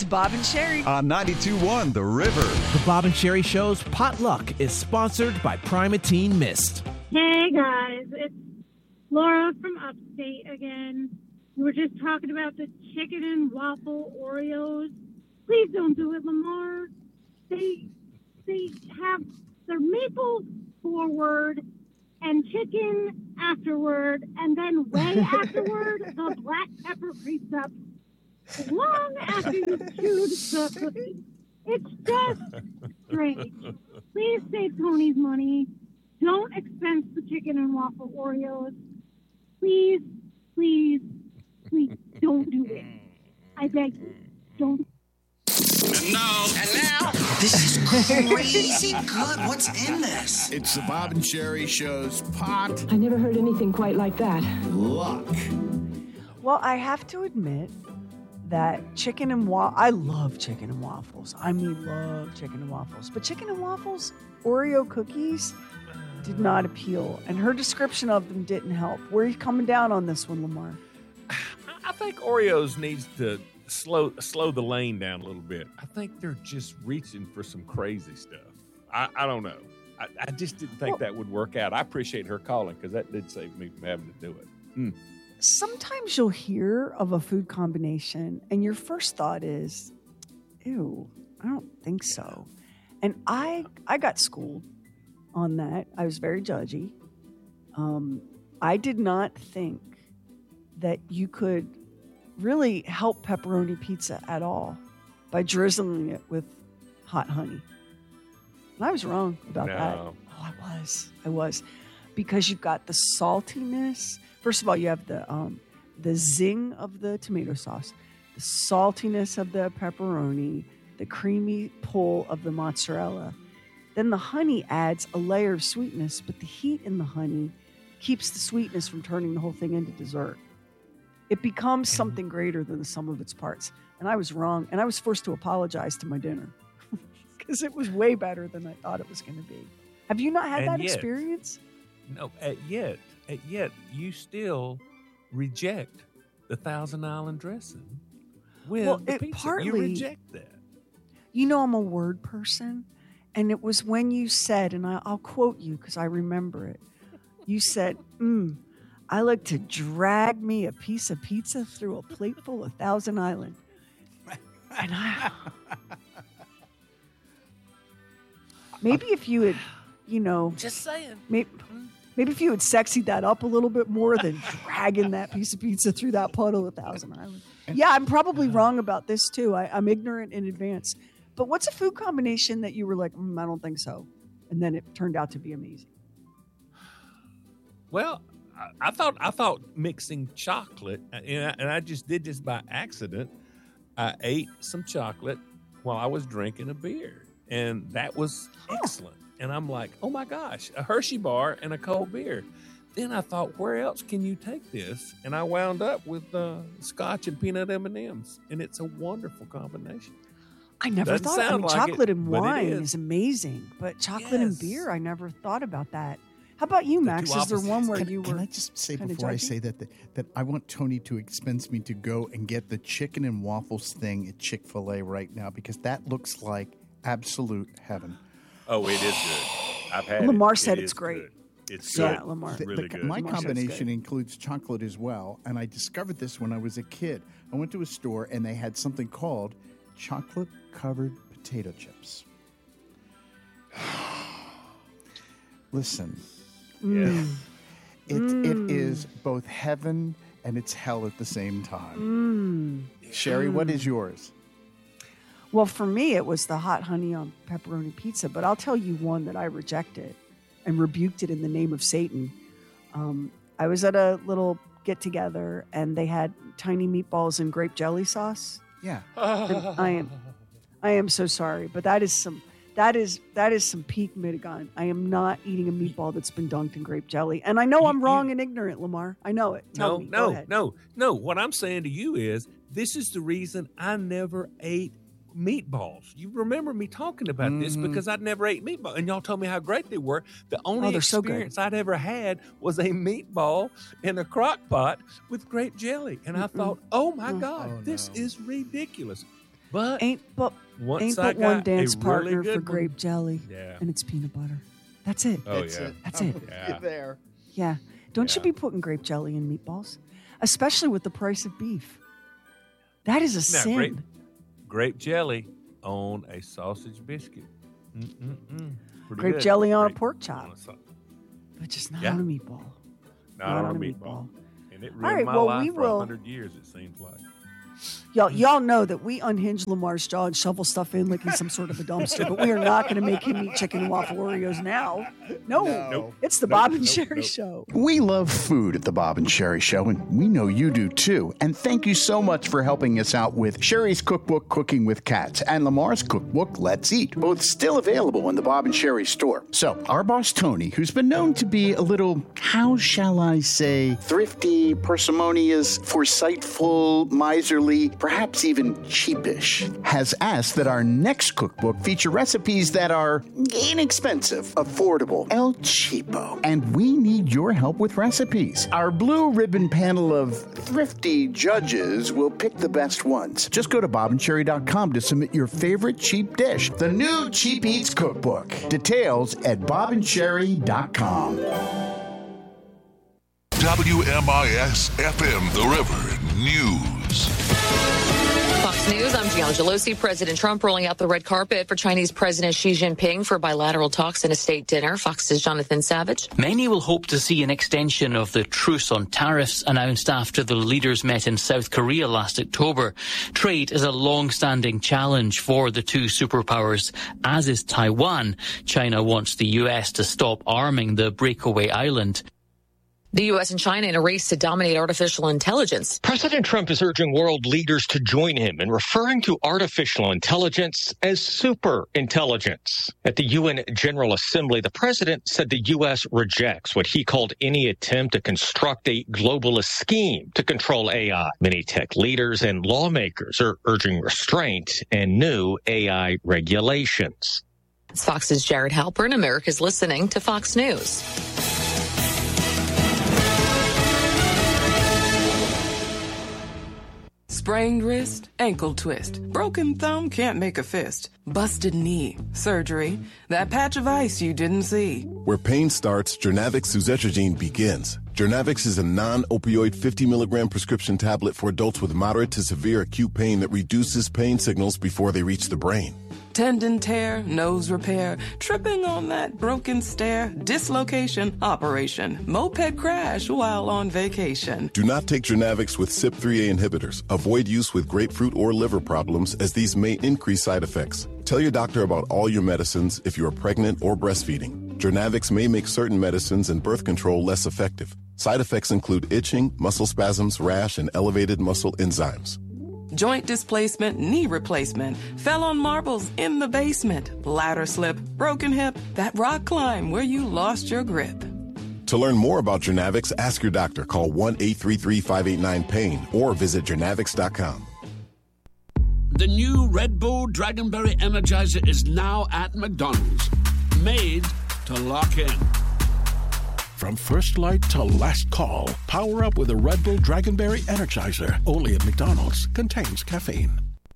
It's Bob and Sherry. On 92.1 The River. The Bob and Sherry Show's Potluck is sponsored by Primatene Mist. Hey guys, it's Laura from Upstate again. We were just talking about the chicken and waffle Oreos. Please don't do it, Lamar. They have their maple forward and chicken afterward, and then way afterward, the black pepper creeps up. Long after you chewed the cookie. It's just strange. Please save Tony's money. Don't expense the chicken and waffle Oreos. Please, please, please don't do it. I beg you, don't. And now, this is crazy good. What's in this? It's the Bob and Sherry Show's Pot. I never heard anything quite like that. Luck. Well, I have to admit that I love chicken and waffles. I mean, love chicken and waffles. But chicken and waffles, Oreo cookies, did not appeal. And her description of them didn't help. Where are you coming down on this one, Lamar? I think Oreos needs to slow the lane down a little bit. I think they're just reaching for some crazy stuff. I don't know. I just didn't think that would work out. I appreciate her calling because that did save me from having to do it. Sometimes you'll hear of a food combination and your first thought is, ew, I don't think so. And I got schooled on that. I was very judgy. I did not think that you could really help pepperoni pizza at all by drizzling it with hot honey. And I was wrong about that. Oh, I was. Because you've got the saltiness. First of all, you have the zing of the tomato sauce, the saltiness of the pepperoni, the creamy pull of the mozzarella. Then the honey adds a layer of sweetness, but the heat in the honey keeps the sweetness from turning the whole thing into dessert. It becomes something greater than the sum of its parts. And I was wrong, and I was forced to apologize to my dinner because it was way better than I thought it was going to be. Have you not had that experience? No, yet you still reject the Thousand Island dressing with the pizza. You reject that. You know I'm a word person, and it was when you said, and I'll quote you because I remember it. You said, I like to drag me a piece of pizza through a plateful of Thousand Island. And maybe if you had, just saying. Maybe if you had sexied that up a little bit more than dragging that piece of pizza through that puddle of Thousand Island. Yeah, I'm probably wrong about this too. I'm ignorant in advance. But what's a food combination that you were like, I don't think so, and then it turned out to be amazing? Well, I thought mixing chocolate, and I just did this by accident. I ate some chocolate while I was drinking a beer, and that was excellent. And I'm like, oh my gosh, a Hershey bar and a cold beer. Then I thought, where else can you take this? And I wound up with scotch and peanut M&Ms, and it's a wonderful combination. I never thought. Chocolate and wine is amazing, but chocolate and beer, I never thought about that. How about you, Max? Is there one where you were? Can I just say before I say that I want Tony to expense me to go and get the chicken and waffles thing at Chick-fil-A right now because that looks like absolute heaven. Oh, it is good. I've had Lamar it. said it's great. Good. It's good. Yeah, Lamar. Really good. My Lamar combination includes chocolate as well, and I discovered this when I was a kid. I went to a store, and they had something called chocolate-covered potato chips. Listen. Yeah. It is both heaven and it's hell at the same time. Sherry, what is yours? Well, for me, it was the hot honey on pepperoni pizza. But I'll tell you one that I rejected and rebuked it in the name of Satan. I was at a little get-together, and they had tiny meatballs and grape jelly sauce. Yeah. And I am so sorry, but that is some peak Midigon. I am not eating a meatball that's been dunked in grape jelly. And I know I'm wrong and ignorant, Lamar. I know it. Tell me. Go ahead. No. What I'm saying to you is this is the reason I never ate meatballs. You remember me talking about this because I'd never ate meatballs. And y'all told me how great they were. The only experience I'd ever had was a meatball in a crock pot with grape jelly. And I thought, oh my God, this is ridiculous. But Ain't but once I got one dance a partner really good for grape one- jelly. Yeah. And it's peanut butter. That's it. Oh, That's yeah. it. That's I'm it. with Yeah. you there. Yeah. Don't you Yeah. be putting grape jelly in meatballs, especially with the price of beef. That is a Now, sin. grape jelly on a sausage biscuit. Pretty Grape good. jelly on a Grape pork chop, on a sau- but just not Yeah. on a meatball. Not on a meatball. And it ruined All right, my well, life we for will- 100 years, it seems like. Y'all know that we unhinge Lamar's jaw and shovel stuff in like he's some sort of a dumpster, but we are not going to make him eat chicken and waffle Oreos now. No, Nope. it's the Bob and Sherry Show. We love food at the Bob and Sherry Show, and we know you do too. And thank you so much for helping us out with Sherry's cookbook, Cooking with Cats, and Lamar's cookbook, Let's Eat, both still available in the Bob and Sherry store. So, our boss Tony, who's been known to be a little, how shall I say, thrifty, parsimonious, foresightful, miserly, perhaps even cheapish, has asked that our next cookbook feature recipes that are inexpensive, affordable, El Cheapo. And we need your help with recipes. Our blue ribbon panel of thrifty judges will pick the best ones. Just go to bobandcherry.com to submit your favorite cheap dish. The new Cheap Eats Cookbook. Details at bobandcherry.com. WMIS FM, The River News. Fox News, I'm Gianna Gelosi. President Trump rolling out the red carpet for Chinese President Xi Jinping for bilateral talks and a state dinner. Fox's Jonathan Savage. Many will hope to see an extension of the truce on tariffs announced after the leaders met in South Korea last October. Trade is a long-standing challenge for the two superpowers, as is Taiwan. China wants the U.S. to stop arming the breakaway island. The U.S. and China in a race to dominate artificial intelligence. President Trump is urging world leaders to join him in referring to artificial intelligence as super intelligence. At the UN General Assembly, the president said the U.S. rejects what he called any attempt to construct a globalist scheme to control AI. Many tech leaders and lawmakers are urging restraint and new AI regulations. It's Fox's Jared Halpern. America's listening to Fox News. Sprained wrist, ankle twist, broken thumb, can't make a fist, busted knee, surgery, that patch of ice you didn't see. Where pain starts, Jernavix suzetrigine begins. Jernavix is a non-opioid 50-milligram prescription tablet for adults with moderate to severe acute pain that reduces pain signals before they reach the brain. Tendon tear, nose repair, tripping on that broken stair, dislocation, operation, moped crash while on vacation. Do not take Jernavix with CYP3A inhibitors. Avoid use with grapefruit or liver problems, as these may increase side effects. Tell your doctor about all your medicines if you are pregnant or breastfeeding. Jernavix may make certain medicines and birth control less effective. Side effects include itching, muscle spasms, rash, and elevated muscle enzymes. Joint displacement, knee replacement, fell on marbles in the basement, ladder slip, broken hip, that rock climb where you lost your grip. To learn more about Jernavix, ask your doctor. Call 1-833-589-PAIN or visit jernavix.com. The new Red Bull Dragonberry Energizer is now at McDonald's. Made to lock in. From first light to last call, power up with a Red Bull Dragonberry Energizer. Only at McDonald's. Contains caffeine.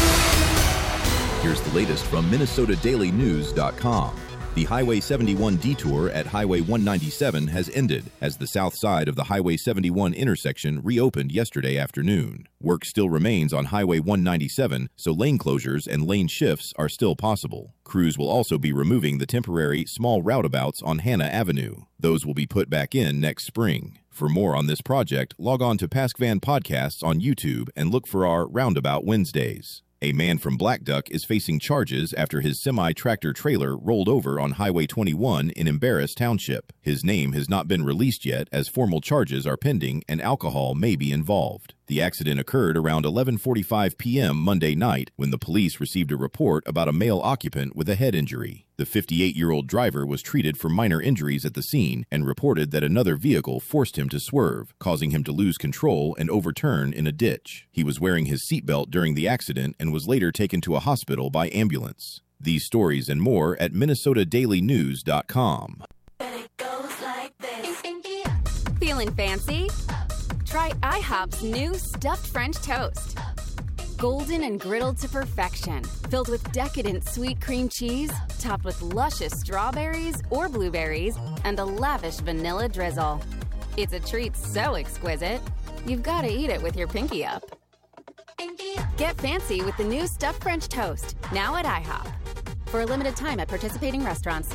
Here's the latest from MinnesotaDailyNews.com. The Highway 71 detour at Highway 197 has ended as the south side of the Highway 71 intersection reopened yesterday afternoon. Work still remains on Highway 197, so lane closures and lane shifts are still possible. Crews will also be removing the temporary small roundabouts on Hannah Avenue. Those will be put back in next spring. For more on this project, log on to Paskvan Podcasts on YouTube and look for our Roundabout Wednesdays. A man from Black Duck is facing charges after his semi-tractor trailer rolled over on Highway 21 in Embarrass Township. His name has not been released yet as formal charges are pending and alcohol may be involved. The accident occurred around 11:45 p.m. Monday night when the police received a report about a male occupant with a head injury. The 58-year-old driver was treated for minor injuries at the scene and reported that another vehicle forced him to swerve, causing him to lose control and overturn in a ditch. He was wearing his seatbelt during the accident and was later taken to a hospital by ambulance. These stories and more at MinnesotaDailyNews.com. Feeling fancy? Try IHOP's new stuffed French toast. Golden and griddled to perfection, filled with decadent sweet cream cheese, topped with luscious strawberries or blueberries, and a lavish vanilla drizzle. It's a treat so exquisite, you've got to eat it with your pinky up. Get fancy with the new stuffed French toast, now at IHOP. For a limited time at participating restaurants.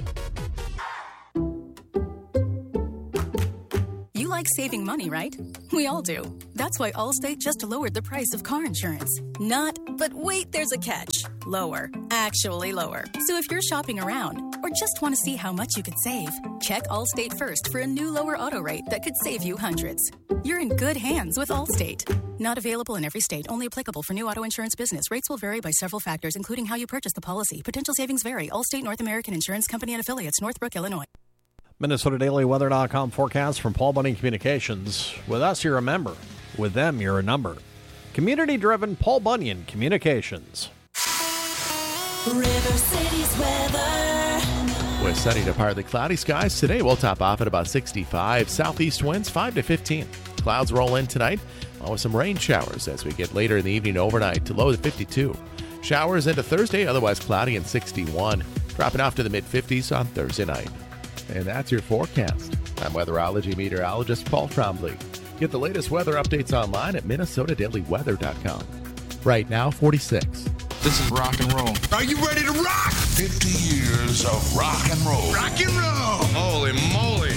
You like saving money, right? We all do. That's why Allstate just lowered the price of car insurance. Not, but wait, there's a catch. Lower. Actually lower. So if you're shopping around or just want to see how much you could save, check Allstate first for a new lower auto rate that could save you hundreds. You're in good hands with Allstate. Not available in every state. Only applicable for new auto insurance business. Rates will vary by several factors, including how you purchase the policy. Potential savings vary. Allstate North American Insurance Company and Affiliates, Northbrook, Illinois. MinnesotaDailyWeather.com forecast from Paul Bunyan Communications. With us, you're a member. With them, you're a number. Community-driven Paul Bunyan Communications. River City's weather. With sunny to partly cloudy skies today, we'll top off at about 65. Southeast winds 5 to 15. Clouds roll in tonight, along with some rain showers as we get later in the evening overnight to low to 52. Showers into Thursday, otherwise cloudy and 61. Dropping off to the mid-50s on Thursday night. And that's your forecast. I'm weatherology meteorologist Paul Trombley. Get the latest weather updates online at MinnesotaDailyWeather.com. Right now, 46. This is rock and roll. Are you ready to rock? 50 years of rock and roll. Rock and roll! Holy moly!